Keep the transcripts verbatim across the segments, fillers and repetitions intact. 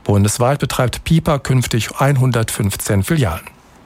Bundesweit betreibt Piper künftig hundertfünfzehn Filialen.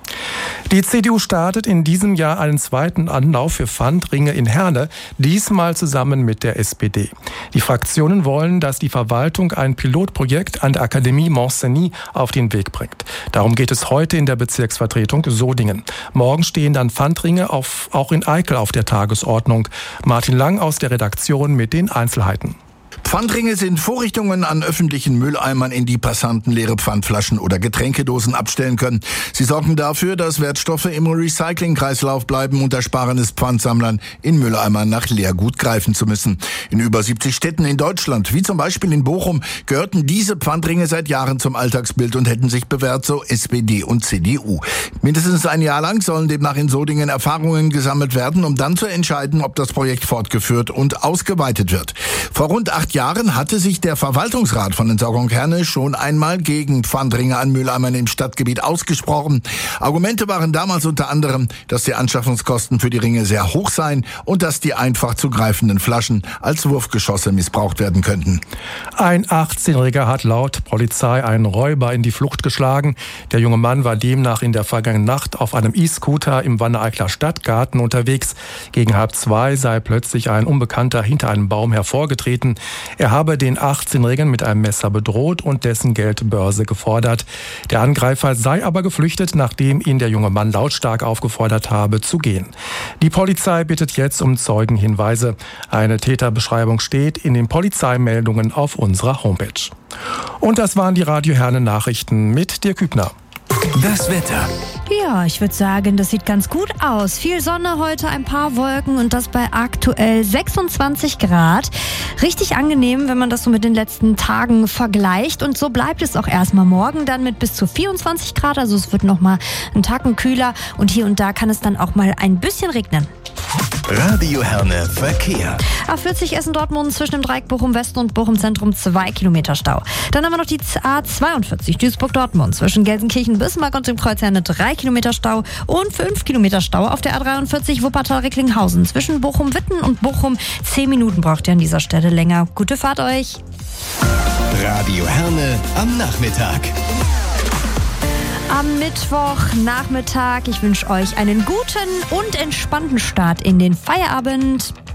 Die C D U startet in diesem Jahr einen zweiten Anlauf für Pfandringe in Herne, diesmal zusammen mit der S P D. Die Fraktionen wollen, dass die Verwaltung ein Pilotprojekt an der Akademie Montcenis auf den Weg bringt. Darum geht es heute in der Bezirksvertretung Sodingen. Morgen stehen dann Pfandringe auf, auch in Eickel auf der Tagesordnung. Martin Lang aus der Redaktion mit den Einzelheiten. Pfandringe sind Vorrichtungen an öffentlichen Mülleimern, in die Passanten leere Pfandflaschen oder Getränkedosen abstellen können. Sie sorgen dafür, dass Wertstoffe im Recyclingkreislauf bleiben und ersparen es Pfandsammlern, in Mülleimern nach Leergut greifen zu müssen. In über siebzig Städten in Deutschland, wie zum Beispiel in Bochum, gehörten diese Pfandringe seit Jahren zum Alltagsbild und hätten sich bewährt, so S P D und C D U. Mindestens ein Jahr lang sollen demnach in Sodingen Erfahrungen gesammelt werden, um dann zu entscheiden, ob das Projekt fortgeführt und ausgeweitet wird. Vor rund acht Jahren hatte sich der Verwaltungsrat von Entsorgung Herne schon einmal gegen Pfandringe an Mülleimern im Stadtgebiet ausgesprochen. Argumente waren damals unter anderem, dass die Anschaffungskosten für die Ringe sehr hoch seien und dass die einfach zu greifenden Flaschen als Wurfgeschosse missbraucht werden könnten. Ein achtzehnjähriger hat laut Polizei einen Räuber in die Flucht geschlagen. Der junge Mann war demnach in der vergangenen Nacht auf einem E-Scooter im Wanne-Eicler Stadtgarten unterwegs. Gegen halb zwei sei plötzlich ein Unbekannter hinter einem Baum hervorgetreten. Er habe den achtzehnjährigen mit einem Messer bedroht und dessen Geldbörse gefordert. Der Angreifer sei aber geflüchtet, nachdem ihn der junge Mann lautstark aufgefordert habe, zu gehen. Die Polizei bittet jetzt um Zeugenhinweise. Eine Täterbeschreibung steht in den Polizeimeldungen auf unserer Homepage. Und das waren die Radio Herne Nachrichten mit Dirk Hübner. Das Wetter. Ja, ich würde sagen, das sieht ganz gut aus. Viel Sonne heute, ein paar Wolken und das bei aktuell sechsundzwanzig Grad. Richtig angenehm, wenn man das so mit den letzten Tagen vergleicht. Und so bleibt es auch erstmal morgen dann mit bis zu vierundzwanzig Grad. Also es wird nochmal einen Tacken kühler und hier und da kann es dann auch mal ein bisschen regnen. Radio Herne Verkehr. A vierzig Essen-Dortmund zwischen dem Dreieck Bochum West und Bochum Zentrum zwei Kilometer Stau. Dann haben wir noch die A zweiundvierzig Duisburg-Dortmund zwischen Gelsenkirchen-Bismarck und dem Kreuz Herne drei Kilometer Stau und fünf Kilometer Stau auf der A dreiundvierzig Wuppertal-Recklinghausen zwischen Bochum-Witten und Bochum. zehn Minuten braucht ihr an dieser Stelle länger. Gute Fahrt euch. Radio Herne am Nachmittag. Am Mittwochnachmittag. Ich wünsche euch einen guten und entspannten Start in den Feierabend.